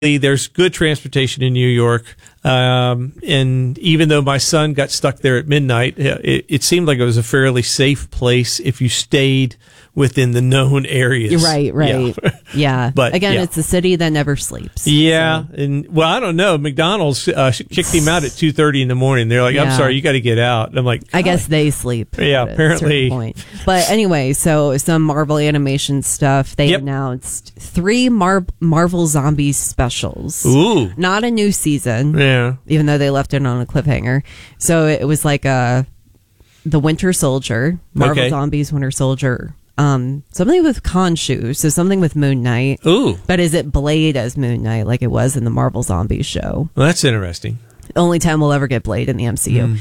there's good transportation in New York. And even though my son got stuck there at midnight, it seemed like it was a fairly safe place if you stayed within the known areas. Right. Yeah. But again, it's a city that never sleeps. Yeah. So. And well, I don't know. McDonald's kicked him out at 2:30 in the morning. They're like, I'm sorry, you got to get out. And I'm like, I guess they sleep. Yeah, at a apparently. certain point. But anyway, so some Marvel animation stuff. They announced 3 Marvel Zombies specials. Ooh. Not a new season. Yeah. Even though they left it on a cliffhanger. So it was like the Winter Soldier, Marvel Zombies Winter Soldier. Something with Khonshu, so something with Moon Knight. Ooh. But is it Blade as Moon Knight like it was in the Marvel Zombies show? Well, that's interesting. The only time we'll ever get Blade in the MCU.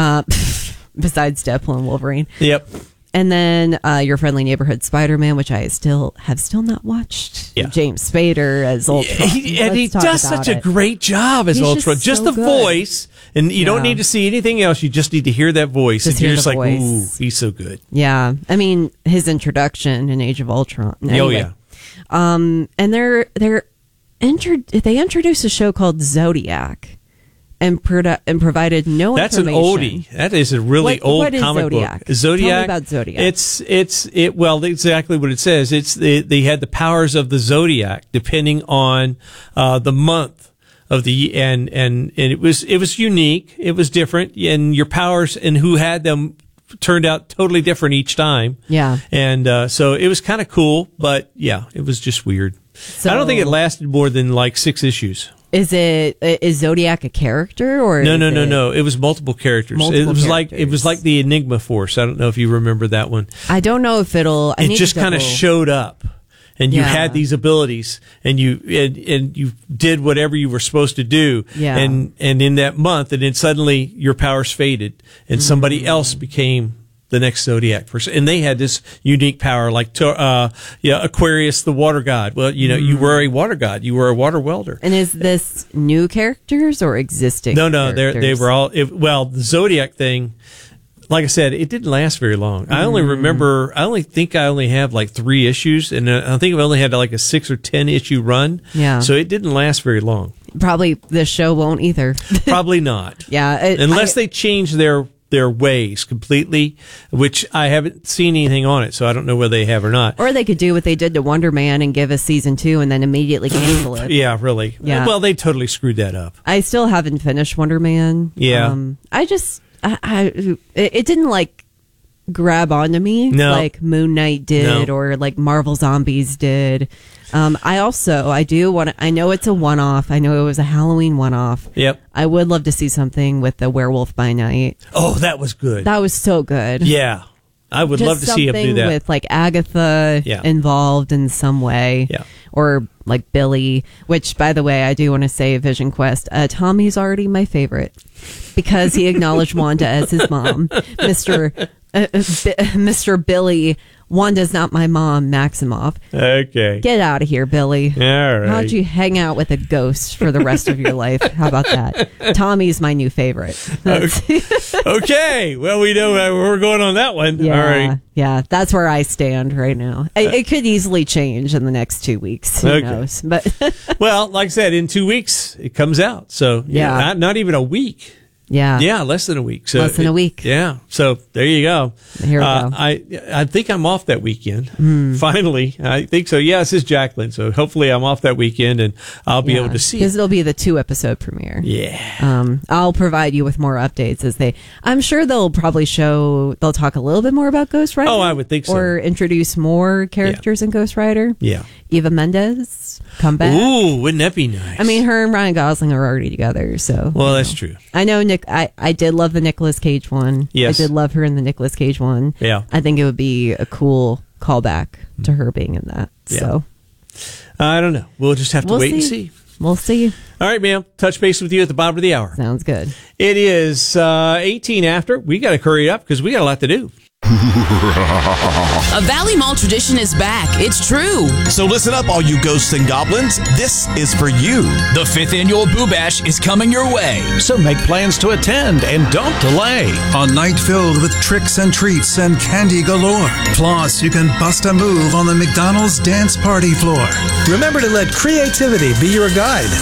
Besides Deadpool and Wolverine. Yep. And then Your Friendly Neighborhood Spider-Man, which I have still not watched. Yeah. James Spader as Ultron. He does such a great job as Ultron. Just the voice. And you don't need to see anything else. You just need to hear that voice. Just and you're just like, voice. ooh, he's so good. Yeah. I mean, his introduction in Age of Ultron. Anyway. Oh, yeah. And they introduced a show called Zodiac. And provided no That's information. That's an oldie. That is a really old comic Zodiac? book. Zodiac. Tell me about Zodiac. It's exactly what it says. It's they had the powers of the Zodiac depending on the month of the and it was unique. It was different, and your powers and who had them turned out totally different each time. Yeah. And so it was kind of cool, but yeah, it was just weird. So, I don't think it lasted more than like 6 issues. Is Zodiac a character or no? It was multiple characters. It was like the Enigma Force. I don't know if you remember that one. I don't know if it just kind of showed up, and you had these abilities, and you did whatever you were supposed to do. Yeah. And in that month, and then suddenly your powers faded, and somebody else became the next Zodiac person, and they had this unique power, like Aquarius, the water god. Well, you were a water god, you were a water welder. And is this new characters or existing? No, characters? they were all. The Zodiac thing, like I said, it didn't last very long. I only think I only have like 3 issues, and I think I've only had like a 6 or 10 issue run. Yeah, so it didn't last very long. Probably this show won't either. Probably not. Yeah, unless they change their ways completely, which I haven't seen anything on it, so I don't know whether they have or not. Or they could do what they did to Wonder Man and give us season 2 and then immediately cancel it. Yeah, really. Yeah. Well, they totally screwed that up. I still haven't finished Wonder Man. Yeah. It didn't like grab onto me like Moon Knight did or like Marvel Zombies did. I know it's a one-off. I know it was a Halloween one-off. Yep. I would love to see something with the Werewolf by Night. Oh, that was good. That was so good. Yeah. I would love to see him do that. With like Agatha involved in some way. Yeah. Or like Billy, which by the way, I do want to say Vision Quest. Tommy's already my favorite because he acknowledged Wanda as his mom. Mr. Billy, Wanda's not my mom, Maximoff. Okay. Get out of here, Billy. All right. How'd you hang out with a ghost for the rest of your life? How about that? Tommy's my new favorite. Okay. Well, we know where we're going on that one. Yeah, all right. Yeah, that's where I stand right now. It could easily change in the next 2 weeks. Who knows? But well, like I said, in 2 weeks it comes out. So not even a week. Yeah, less than a week. So less than a week. Yeah, so there you go. Here we go. I think I'm off that weekend. Finally, I think so. Yeah, this is Jacqueline. So hopefully I'm off that weekend and I'll be able to see it. Because it'll be the 2-episode premiere. Yeah. I'll provide you with more updates I'm sure they'll talk a little bit more about Ghost Rider. Oh, I would think so. Or introduce more characters in Ghost Rider. Yeah. Eva Mendes come back. Ooh, wouldn't that be nice? I mean, her and Ryan Gosling are already together, so. Well, that's true. I know I did love the Nicolas Cage one. Yes. I did love her in the Nicolas Cage one. Yeah. I think it would be a cool callback to her being in that. Yeah. So. I don't know. We'll just have to wait and see. We'll see. All right, ma'am. Touch base with you at the bottom of the hour. Sounds good. It is 18 after. We got to hurry up because we got a lot to do. A Valley Mall tradition is back. It's true. So listen up, all you ghosts and goblins. This is for you. The 5th annual Boo Bash is coming your way. So make plans to attend and don't delay. A night filled with tricks and treats and candy galore. Plus, you can bust a move on the McDonald's dance party floor. Remember to let creativity be your guide.